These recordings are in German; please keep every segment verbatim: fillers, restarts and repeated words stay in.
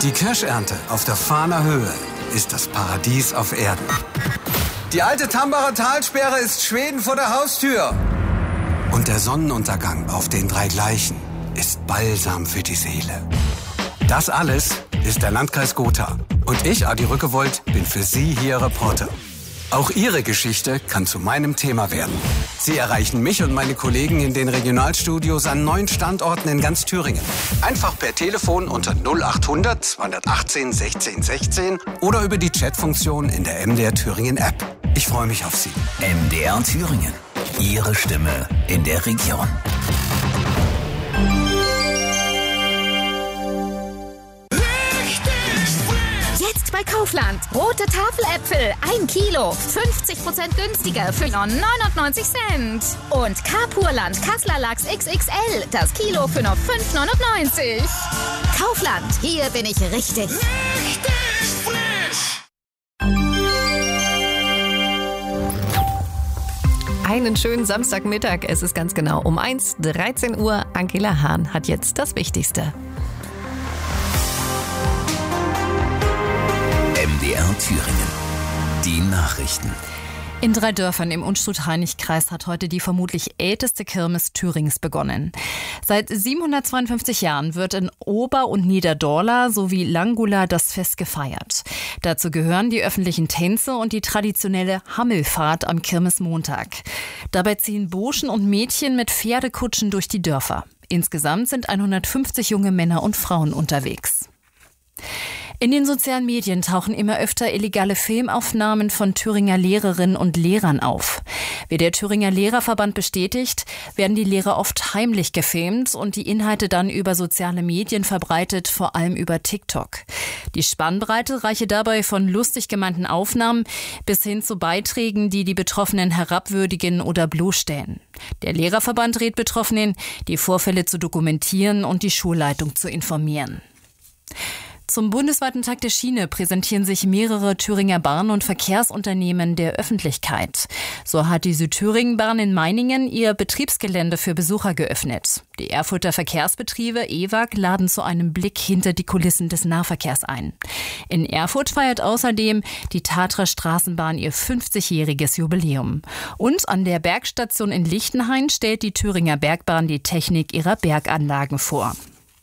Die Kirschernte auf der Fahner Höhe ist das Paradies auf Erden. Die alte Tambacher Talsperre ist Schweden vor der Haustür. Und der Sonnenuntergang auf den drei Gleichen ist Balsam für die Seele. Das alles ist der Landkreis Gotha. Und ich, Adi Rückewold, bin für Sie hier Reporter. Auch Ihre Geschichte kann zu meinem Thema werden. Sie erreichen mich und meine Kollegen in den Regionalstudios an neun Standorten in ganz Thüringen. Einfach per Telefon unter null achthundert zweihundertachtzehn sechzehn sechzehn oder über die Chatfunktion in der M D R Thüringen App. Ich freue mich auf Sie. M D R Thüringen. Ihre Stimme in der Region. Jetzt bei Kaufland. Rote Tafeläpfel, ein Kilo, fünfzig Prozent günstiger für nur neunundneunzig Cent. Und Carpurland Kassler Lachs X X L, das Kilo für nur fünf neunundneunzig. Kaufland, hier bin ich richtig. Richtig frisch. Einen schönen Samstagmittag. Es ist ganz genau um eins Uhr dreizehn Uhr. Angela Hahn hat jetzt das Wichtigste. M D R Thüringen. Die Nachrichten. In drei Dörfern im Unstrut-Hainich-Kreis hat heute die vermutlich älteste Kirmes Thürings begonnen. Seit siebenhundertzweiundfünfzig Jahren wird in Ober- und Niederdorla sowie Langula das Fest gefeiert. Dazu gehören die öffentlichen Tänze und die traditionelle Hammelfahrt am Kirmesmontag. Dabei ziehen Burschen und Mädchen mit Pferdekutschen durch die Dörfer. Insgesamt sind hundertfünfzig junge Männer und Frauen unterwegs. In den sozialen Medien tauchen immer öfter illegale Filmaufnahmen von Thüringer Lehrerinnen und Lehrern auf. Wie der Thüringer Lehrerverband bestätigt, werden die Lehrer oft heimlich gefilmt und die Inhalte dann über soziale Medien verbreitet, vor allem über TikTok. Die Spannbreite reiche dabei von lustig gemeinten Aufnahmen bis hin zu Beiträgen, die die Betroffenen herabwürdigen oder bloßstellen. Der Lehrerverband rät Betroffenen, die Vorfälle zu dokumentieren und die Schulleitung zu informieren. Zum bundesweiten Tag der Schiene präsentieren sich mehrere Thüringer Bahn- und Verkehrsunternehmen der Öffentlichkeit. So hat die Südthüringen-Bahn in Meiningen ihr Betriebsgelände für Besucher geöffnet. Die Erfurter Verkehrsbetriebe E W A G laden zu einem Blick hinter die Kulissen des Nahverkehrs ein. In Erfurt feiert außerdem die Tatra Straßenbahn ihr fünfzigjähriges Jubiläum. Und an der Bergstation in Lichtenhain stellt die Thüringer Bergbahn die Technik ihrer Berganlagen vor.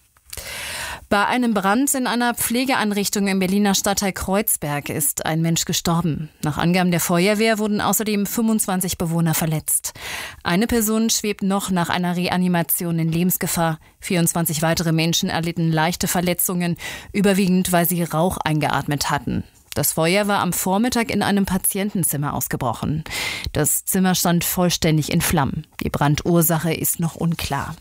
Bei einem Brand in einer Pflegeeinrichtung im Berliner Stadtteil Kreuzberg ist ein Mensch gestorben. Nach Angaben der Feuerwehr wurden außerdem fünfundzwanzig Bewohner verletzt. Eine Person schwebt noch nach einer Reanimation in Lebensgefahr. vierundzwanzig weitere Menschen erlitten leichte Verletzungen, überwiegend weil sie Rauch eingeatmet hatten. Das Feuer war am Vormittag in einem Patientenzimmer ausgebrochen. Das Zimmer stand vollständig in Flammen. Die Brandursache ist noch unklar.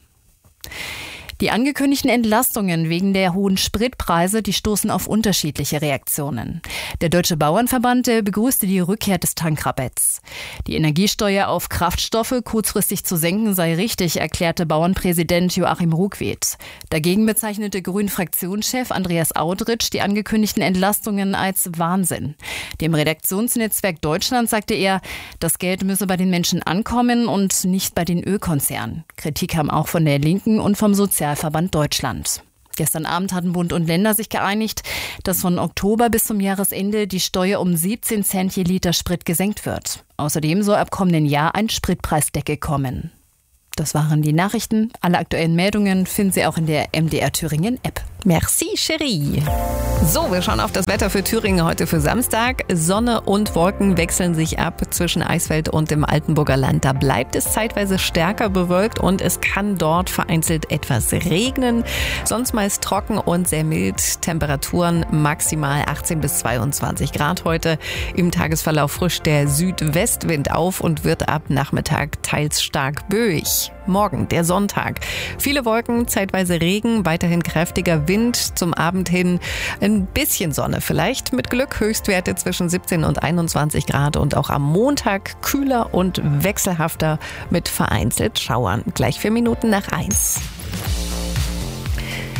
Die angekündigten Entlastungen wegen der hohen Spritpreise, die stoßen auf unterschiedliche Reaktionen. Der Deutsche Bauernverband, der begrüßte die Rückkehr des Tankrabatts. Die Energiesteuer auf Kraftstoffe kurzfristig zu senken sei richtig, erklärte Bauernpräsident Joachim Ruckwied. Dagegen bezeichnete Grünen-Fraktionschef Andreas Audritsch die angekündigten Entlastungen als Wahnsinn. Dem Redaktionsnetzwerk Deutschland sagte er, das Geld müsse bei den Menschen ankommen und nicht bei den Ölkonzernen. Kritik kam auch von der Linken und vom Sozialverband Deutschland. Gestern Abend hatten Bund und Länder sich geeinigt, dass von Oktober bis zum Jahresende die Steuer um siebzehn Cent je Liter Sprit gesenkt wird. Außerdem soll ab kommenden Jahr ein Spritpreisdeckel kommen. Das waren die Nachrichten. Alle aktuellen Meldungen finden Sie auch in der M D R Thüringen App. Merci, Cherie. So, wir schauen auf das Wetter für Thüringen heute für Samstag. Sonne und Wolken wechseln sich ab zwischen Eisfeld und dem Altenburger Land. Da bleibt es zeitweise stärker bewölkt und es kann dort vereinzelt etwas regnen. Sonst meist trocken und sehr mild. Temperaturen maximal achtzehn bis zweiundzwanzig Grad heute. Im Tagesverlauf frischt der Südwestwind auf und wird ab Nachmittag teils stark böig. Morgen, der Sonntag. Viele Wolken, zeitweise Regen, weiterhin kräftiger Wind. Zum Abend hin ein bisschen Sonne. Vielleicht mit Glück Höchstwerte zwischen siebzehn und einundzwanzig Grad. Und auch am Montag kühler und wechselhafter mit vereinzelt Schauern. Gleich vier Minuten nach eins.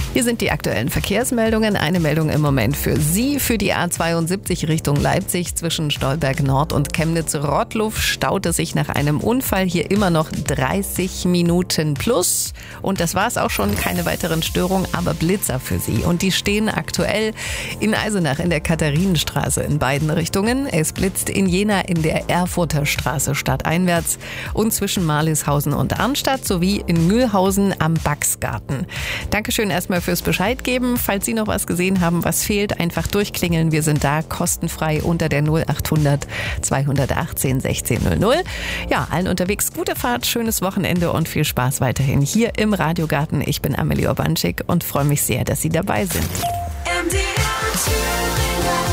Hier sind die aktuellen Verkehrsmeldungen. Eine Meldung im Moment für Sie. Für die A zweiundsiebzig Richtung Leipzig zwischen Stolberg Nord und Chemnitz-Rottluff staut es sich nach einem Unfall. Hier immer noch dreißig Minuten plus. Und das war es auch schon. Keine weiteren Störungen, aber Blitzer für Sie. Und die stehen aktuell in Eisenach in der Katharinenstraße in beiden Richtungen. Es blitzt in Jena in der Erfurter Straße stadteinwärts und zwischen Marlishausen und Arnstadt sowie in Mühlhausen am Baxgarten. Dankeschön erstmal fürs Bescheid geben. Falls Sie noch was gesehen haben, was fehlt, einfach durchklingeln. Wir sind da kostenfrei unter der null acht hundert zweihundertachtzehn sechzehn null null. Ja, allen unterwegs gute Fahrt, schönes Wochenende und viel Spaß weiterhin hier im Radiogarten. Ich bin Amelie Urbanczyk und freue mich sehr, dass Sie dabei sind. M D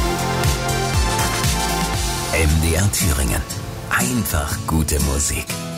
R Thüringen. Einfach gute Musik.